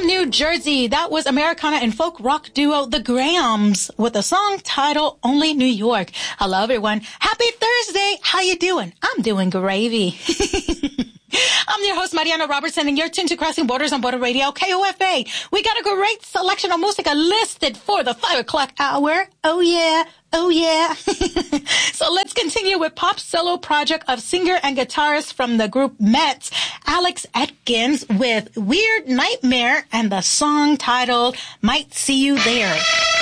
New Jersey. That was Americana and folk rock duo The Grahams with a song titled Only New York. Hello, everyone. Happy Thursday. How you doing? I'm doing gravy. I'm your host, Mariana Robertson, and you're tuned to Crossing Borders on Border Radio, KOFA. We got a great selection of music listed for the 5 o'clock hour. Oh, yeah. Oh, yeah. So let's continue with pop solo project of singer and guitarist from the group Mets, Alex Atkins, with Weird Nightmare and the song titled Might See You There.